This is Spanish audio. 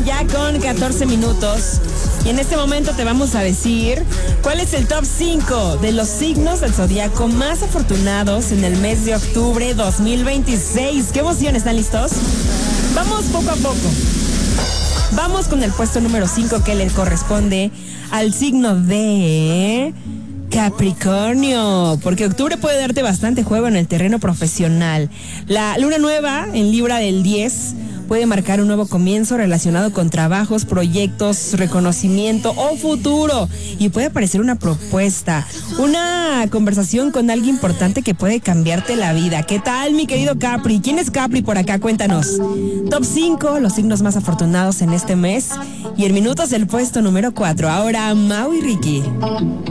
ya con 14 minutos. Y en este momento te vamos a decir cuál es el top 5 de los signos del zodiaco más afortunados en el mes de octubre 2026. ¡Qué emoción! ¿Están listos? Vamos poco a poco. Vamos con el puesto número 5 que le corresponde al signo de Capricornio, porque octubre puede darte bastante juego en el terreno profesional. La luna nueva en Libra del 10 puede marcar un nuevo comienzo relacionado con trabajos, proyectos, reconocimiento o futuro. Y puede aparecer una propuesta, una conversación con alguien importante que puede cambiarte la vida. ¿Qué tal, mi querido Capri? ¿Quién es Capri por acá? Cuéntanos. Top 5, los signos más afortunados en este mes. Y en minutos el puesto número 4. Ahora, Mau y Ricky.